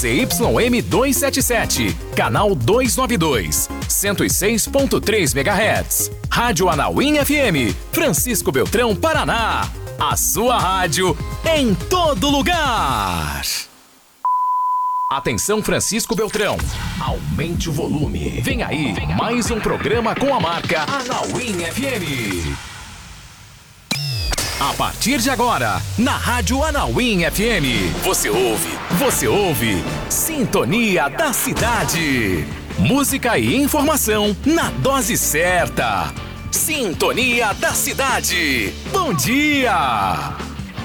ZYM 277, canal 292, 106.3 MHz. Rádio Anauim FM, Francisco Beltrão, Paraná. A sua rádio em todo lugar. Atenção, Francisco Beltrão. Aumente o volume. Vem aí, mais um programa com a marca Anauim FM. A partir de agora, na Rádio Anauim FM, você ouve Sintonia da Cidade. Música e informação na dose certa. Sintonia da Cidade. Bom dia!